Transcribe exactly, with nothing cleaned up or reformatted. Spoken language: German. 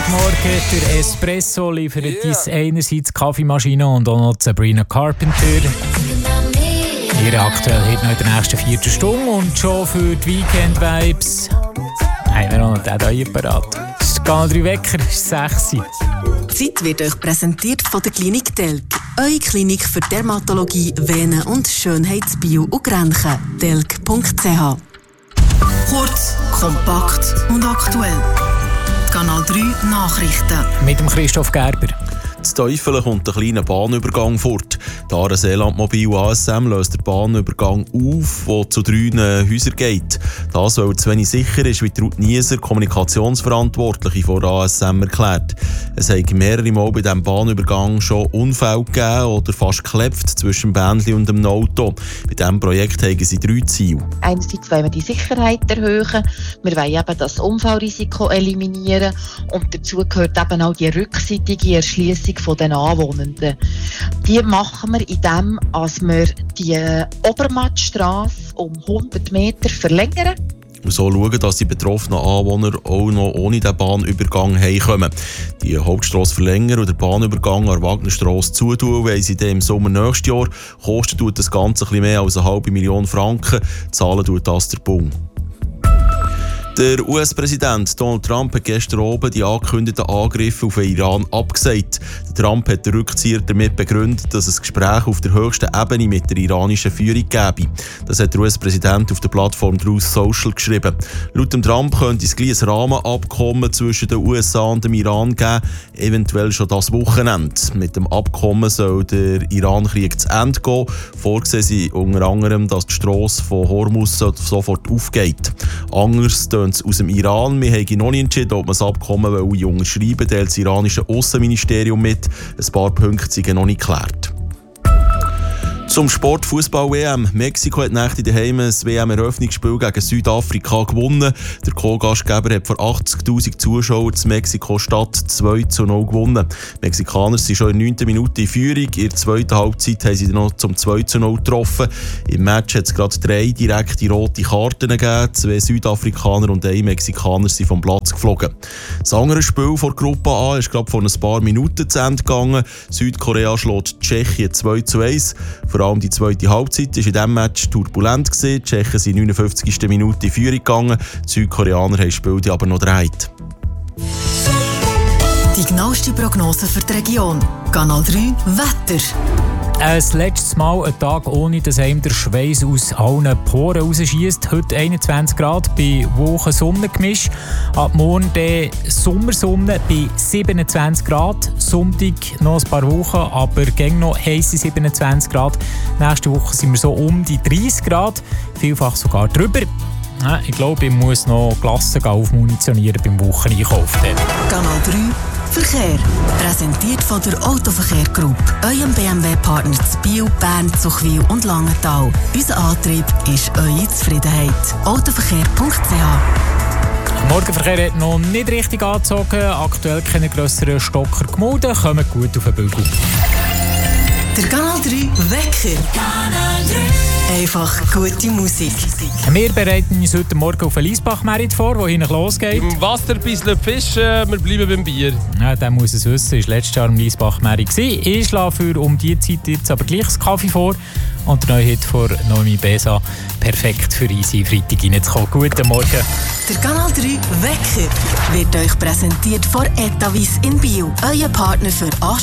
Morgen. Der Espresso liefert yeah. uns einerseits Kaffeemaschine und auch noch Sabrina Carpenter. Ihre aktuell heute noch in der nächsten vierten Stunde und schon für die Weekend-Vibes haben wir auch noch den hier parat. Es ist Kanal drei Wecker, es ist sechs Uhr. Die Zeit wird euch präsentiert von der Klinik Delk. Eure Klinik für Dermatologie, Venen- und Schönheitsbio und Grenchen. delk punkt c h. Kurz, kompakt und aktuell. Kanal drei Nachrichten. Mit dem Christoph Gerber. Das Teufel kommt einen kleinen Bahnübergang fort. Die Aare-Seeland Mobil A S M löst den Bahnübergang auf, der zu drei Häusern geht. Das, weil er zu wenig sicher ist, wie Ruth Nieser, Kommunikationsverantwortliche von A S M, erklärt. Es hat mehrere Mal bei diesem Bahnübergang schon Unfälle gegeben oder fast geklebt zwischen dem Bändli und dem Auto. Bei diesem Projekt haben sie drei Ziele. Einerseits wollen wir die Sicherheit erhöhen, wir wollen eben das Unfallrisiko eliminieren und dazu gehört eben auch die rückseitige Erschliessung von den Anwohnenden. Die machen wir, indem wir die Obermattstrasse um hundert Meter verlängern. Und so schauen, dass die betroffenen Anwohner auch noch ohne den Bahnübergang heimkommen. Die Hauptstrasse verlängern und den Bahnübergang an der Wagnerstrasse zutun, weil sie dann im Sommer nächstes Jahr kostet tut das Ganze ein bisschen mehr als eine halbe Million Franken. Zahlen tut das der Bund. Der U S-Präsident Donald Trump hat gestern oben die angekündigten Angriffe auf den Iran abgesagt. Trump hat den Rückzieher damit begründet, dass es Gespräche auf der höchsten Ebene mit der iranischen Führung gäbe. Das hat der U S-Präsident auf der Plattform Truth Social geschrieben. Laut dem Trump könnte es gleich ein Rahmenabkommen zwischen den U S A und dem Iran geben, eventuell schon das Wochenende. Mit dem Abkommen soll der Iran-Krieg zu Ende gehen. Vorgesehen sind unter anderem, dass die Strasse von Hormuz sofort aufgeht. Anders aus dem Iran. Wir haben noch nicht entschieden, ob man das Abkommen unterschreiben will. Das iranische Aussenministerium mit. Ein paar Punkte sind noch nicht geklärt. Zum Sport Fußball-W M. Mexiko hat nach daheim das W M-Eröffnungsspiel gegen Südafrika gewonnen. Der Co-Gastgeber hat vor achtzigtausend Zuschauern in Mexiko-Stadt zwei zu null gewonnen. Die Mexikaner sind schon in der neunten Minute in Führung. In der zweiten Halbzeit haben sie noch zum zwei zu null getroffen. Im Match hat es gerade drei direkte rote Karten gegeben. Zwei Südafrikaner und ein Mexikaner sind vom Platz geflogen. Das andere Spiel vor Gruppe A ist gerade vor ein paar Minuten zu Ende gegangen. Südkorea schlägt Tschechien zwei zu eins. Vor allem die zweite Halbzeit war in diesem Match turbulent. Die Tschechen sind in der neunundfünfzigsten Minute in Führung gegangen. Die Südkoreaner haben das Spiel aber noch gedreht. Die genaueste Prognose für die Region. Kanal drei Wetter. Ein letztes Mal ein Tag, ohne dass einem der Schweiß aus allen Poren rausschiesst. Heute einundzwanzig Grad bei Wochen-Sonnengemisch. Ab morgen dann Sommersonne bei siebenundzwanzig Grad. Sonntag noch ein paar Wochen, aber gäng noch heisse siebenundzwanzig Grad. Nächste Woche sind wir so um die dreißig Grad, vielfach sogar drüber. Ich glaube, ich muss noch Glassen aufmunitionieren beim Wocheneinkauf. Kanal drei Verkehr. Präsentiert von der Autoverkehr Group. Eurem B M W-Partner zu Biel, Bern, Zuchwil und Langenthal. Unser Antrieb ist eure Zufriedenheit. autoverkehr punkt c h. Der Morgenverkehr hat noch nicht richtig angezogen. Aktuell keine grösseren Stocker gemeldet. Kommen gut auf den Bügel. Der Kanal drei Wecker. Kanal drei. Einfach gute Musik. Wir bereiten uns heute Morgen auf einen Liesbach-Merit vor, wo hinten losgeht. Im Wasser ein bisschen fischen, wir bleiben beim Bier. Ja, der muss es wissen, es war letztes Jahr im Liesbach-Merit. Ich schlage für um diese Zeit jetzt aber gleich das Kaffee vor. Und der neue Hit von Noemi Besa. Perfekt für easy Freitag reinzukommen. Guten Morgen. Der Kanal drei Wecker wird euch präsentiert von Etavis in Biel. Euer Partner für